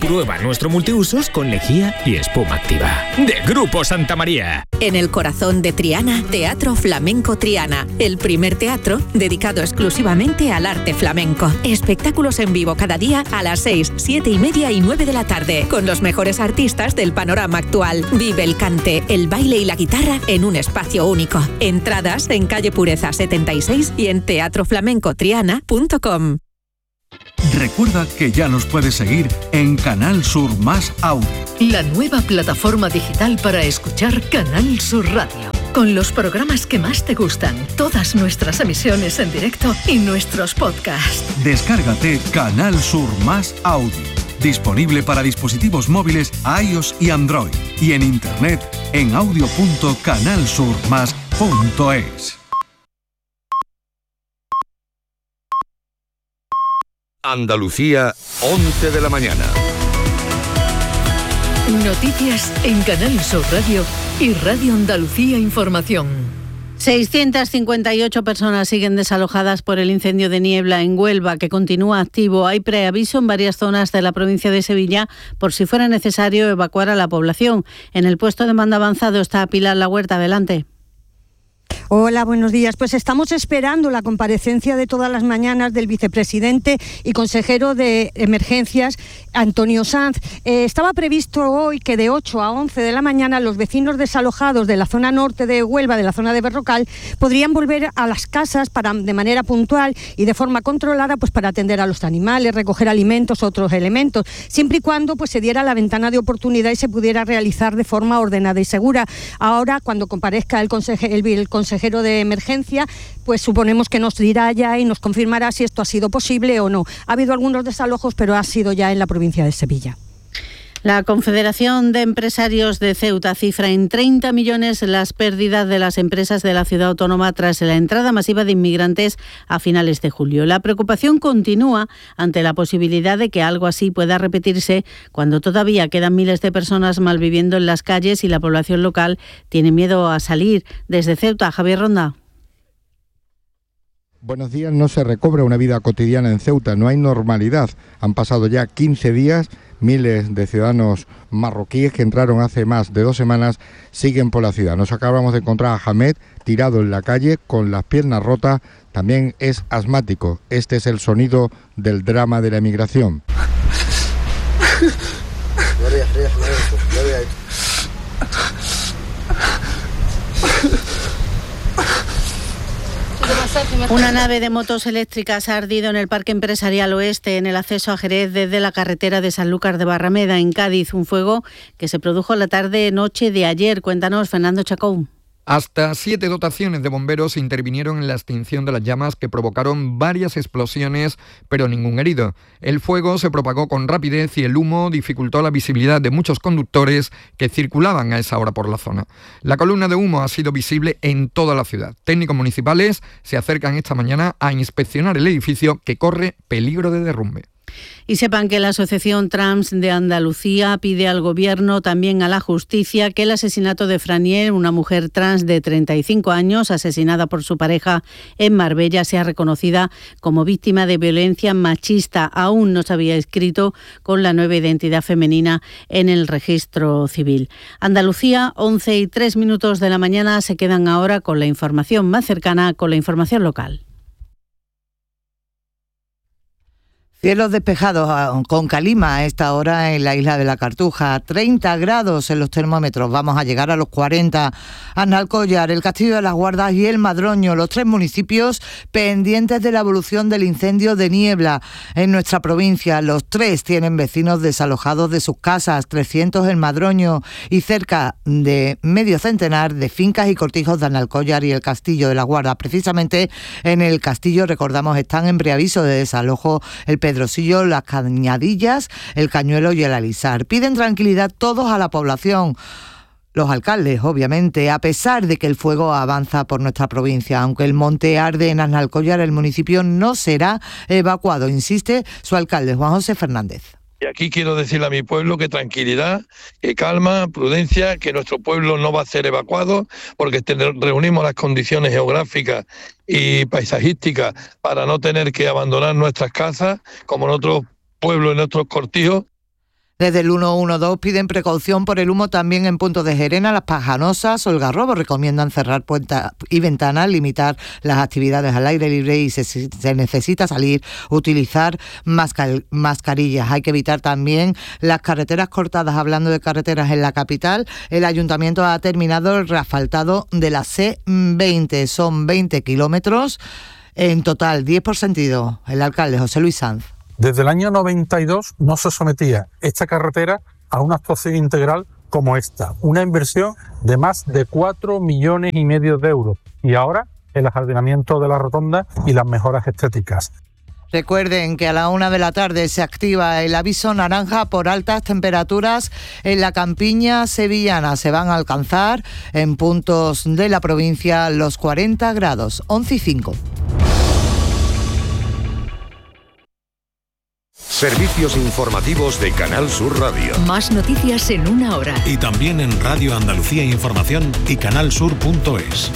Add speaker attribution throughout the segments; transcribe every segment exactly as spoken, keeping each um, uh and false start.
Speaker 1: Prueba nuestro multiusos con lejía y espuma activa. De Grupo Santa María.
Speaker 2: En el corazón de Triana, Teatro Flamenco Triana, el primer teatro dedicado exclusivamente al arte flamenco. Espectáculos en vivo cada día a las seis, siete y media y nueve de la tarde, con los mejores artistas del panorama actual. Vive el cante, el baile y la guitarra en un espacio único. Entradas en calle Pureza setenta y seis y en teatro flamenco triana punto com.
Speaker 3: Recuerda que ya nos puedes seguir en Canal Sur Más Audio.
Speaker 4: La nueva plataforma digital para escuchar Canal Sur Radio. Con los programas que más te gustan, todas nuestras emisiones en directo y nuestros podcasts.
Speaker 3: Descárgate Canal Sur Más Audio. Disponible para dispositivos móviles iOS y Android. Y en internet en audio punto canal sur más punto es.
Speaker 5: Andalucía, once de la mañana.
Speaker 4: Noticias en Canal Sur Radio y Radio Andalucía Información.
Speaker 6: seiscientas cincuenta y ocho personas siguen desalojadas por el incendio de Niebla en Huelva, que continúa activo. Hay preaviso en varias zonas de la provincia de Sevilla por si fuera necesario evacuar a la población. En el puesto de mando avanzado está Pilar La Huerta. Adelante.
Speaker 7: Hola, buenos días. Pues estamos esperando la comparecencia de todas las mañanas del vicepresidente y consejero de Emergencias, Antonio Sanz. Eh, estaba previsto hoy que de ocho a once de la mañana los vecinos desalojados de la zona norte de Huelva, de la zona de Berrocal, podrían volver a las casas para, de manera puntual y de forma controlada, pues para atender a los animales, recoger alimentos, otros elementos, siempre y cuando pues se diera la ventana de oportunidad y se pudiera realizar de forma ordenada y segura. Ahora, cuando comparezca el consejero, el, el consejero de emergencia, pues suponemos que nos dirá ya y nos confirmará si esto ha sido posible o no. Ha habido algunos desalojos, pero ha sido ya en la provincia de Sevilla.
Speaker 6: La Confederación de Empresarios de Ceuta cifra en treinta millones las pérdidas de las empresas de la ciudad autónoma tras la entrada masiva de inmigrantes a finales de julio. La preocupación continúa ante la posibilidad de que algo así pueda repetirse cuando todavía quedan miles de personas malviviendo en las calles y la población local tiene miedo a salir. Desde Ceuta, Javier Ronda.
Speaker 8: Buenos días. No se recobra una vida cotidiana en Ceuta, no hay normalidad. Han pasado ya quince días. Miles de ciudadanos marroquíes que entraron hace más de dos semanas siguen por la ciudad. Nos acabamos de encontrar a Hamed tirado en la calle con las piernas rotas. También es asmático. Este es el sonido del drama de la emigración.
Speaker 6: Una nave de motos eléctricas ha ardido en el Parque Empresarial Oeste, en el acceso a Jerez desde la carretera de Sanlúcar de Barrameda, en Cádiz. Un fuego que se produjo la tarde-noche de ayer. Cuéntanos, Fernando Chacón.
Speaker 9: Hasta siete dotaciones de bomberos intervinieron en la extinción de las llamas que provocaron varias explosiones, pero ningún herido. El fuego se propagó con rapidez y el humo dificultó la visibilidad de muchos conductores que circulaban a esa hora por la zona. La columna de humo ha sido visible en toda la ciudad. Técnicos municipales se acercan esta mañana a inspeccionar el edificio que corre peligro de derrumbe.
Speaker 6: Y sepan que la Asociación Trans de Andalucía pide al Gobierno, también a la justicia, que el asesinato de Franier, una mujer trans de treinta y cinco años, asesinada por su pareja en Marbella, sea reconocida como víctima de violencia machista. Aún no se había inscrito con la nueva identidad femenina en el registro civil. Andalucía, once y tres minutos de la mañana, se quedan ahora con la información más cercana, con la información local.
Speaker 10: Cielos despejados con calima a esta hora en la isla de la Cartuja, treinta grados en los termómetros, vamos a llegar a los cuarenta. Analcollar, el Castillo de las Guardas y el Madroño, los tres municipios pendientes de la evolución del incendio de Niebla en nuestra provincia. Los tres tienen vecinos desalojados de sus casas, trescientos en Madroño y cerca de medio centenar de fincas y cortijos de Analcollar y el Castillo de las Guardas. Precisamente en el Castillo, recordamos, están en preaviso de desalojo el Pedrosillo, las Cañadillas, el Cañuelo y el Alisar. Piden tranquilidad todos a la población. Los alcaldes, obviamente, a pesar de que el fuego avanza por nuestra provincia. Aunque el monte arde en Analcollar, el municipio no será evacuado, insiste su alcalde, Juan José Fernández.
Speaker 11: Y aquí quiero decirle a mi pueblo que tranquilidad, que calma, prudencia, que nuestro pueblo no va a ser evacuado porque reunimos las condiciones geográficas y paisajísticas para no tener que abandonar nuestras casas, como en otros pueblos, en otros cortijos.
Speaker 10: Desde el ciento doce piden precaución por el humo también en puntos de Gerena, Las Pajanosas o El Garrobo. Recomiendan cerrar puertas y ventanas, limitar las actividades al aire libre y si se, se necesita salir, utilizar mascar, mascarillas. Hay que evitar también las carreteras cortadas. Hablando de carreteras en la capital, el ayuntamiento ha terminado el reasfaltado de la C veinte. Son veinte kilómetros en total, diez por sentido. El alcalde José Luis Sanz.
Speaker 12: Desde el año noventa y dos no se sometía esta carretera a una actuación integral como esta, una inversión de más de cuatro millones y medio de euros. Y ahora el ajardinamiento de la rotonda y las mejoras estéticas.
Speaker 10: Recuerden que a la una de la tarde se activa el aviso naranja por altas temperaturas en la campiña sevillana. Se van a alcanzar en puntos de la provincia los cuarenta grados, once y cinco.
Speaker 5: Servicios informativos de Canal Sur Radio.
Speaker 4: Más noticias en una hora.
Speaker 13: Y también en Radio Andalucía Información y canalsur punto es.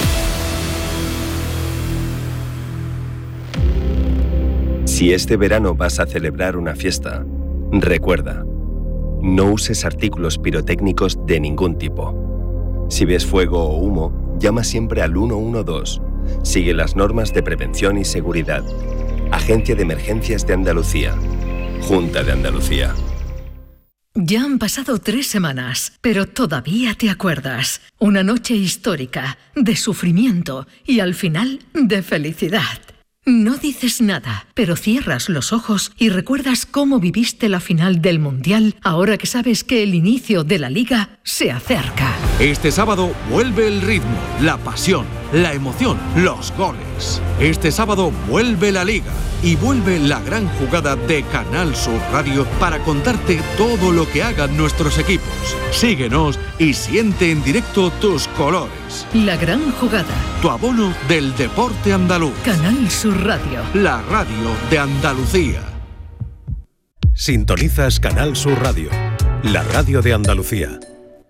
Speaker 14: Si este verano vas a celebrar una fiesta, recuerda, no uses artículos pirotécnicos de ningún tipo. Si ves fuego o humo, llama siempre al ciento doce. Sigue las normas de prevención y seguridad. Agencia de Emergencias de Andalucía. Junta de Andalucía.
Speaker 4: Ya han pasado tres semanas, pero todavía te acuerdas. Una noche histórica, de sufrimiento y al final de felicidad. No dices nada, pero cierras los ojos y recuerdas cómo viviste la final del Mundial ahora que sabes que el inicio de la Liga se acerca.
Speaker 15: Este sábado vuelve el ritmo, la pasión, la emoción, los goles. Este sábado vuelve la Liga y vuelve la gran jugada de Canal Sur Radio para contarte todo lo que hagan nuestros equipos. Síguenos y siente en directo tus colores.
Speaker 4: La gran jugada.
Speaker 15: Tu abono del deporte andaluz.
Speaker 4: Canal Sur Radio.
Speaker 15: La radio de Andalucía.
Speaker 13: Sintonizas Canal Sur Radio, la radio de Andalucía.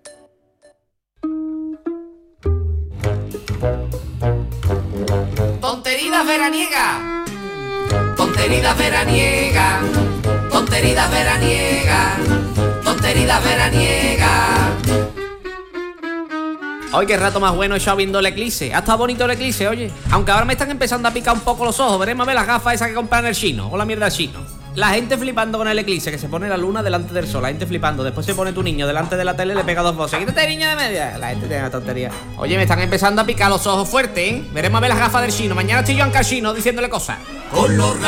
Speaker 16: Tonterías veraniegas. Tonterías veraniegas. Tonterías veraniegas. Tonterías veraniegas. Hoy qué rato más bueno he estado viendo el eclipse. Ha estado bonito el eclipse, oye. Aunque ahora me están empezando a picar un poco los ojos. Veremos a ver las gafas esas que compran en el chino. O la mierda del chino. La gente flipando con el eclipse, que se pone la luna delante del sol. La gente flipando. Después se pone tu niño delante de la tele y le pega dos voces. Quítate, niño de media. La gente tiene una tontería. Oye, me están empezando a picar los ojos fuertes, ¿eh? Veremos a ver las gafas del chino. Mañana estoy yo en casino diciéndole cosas. Con los